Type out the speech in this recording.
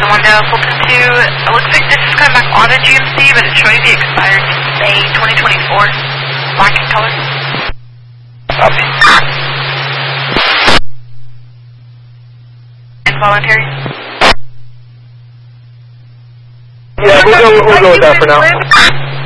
Mondo, Fulton 2. It looks like this is coming back on a GMC, but it's showing the expired May 2024. Black in color. Copy. Involuntary. Yeah, we'll go with that for now.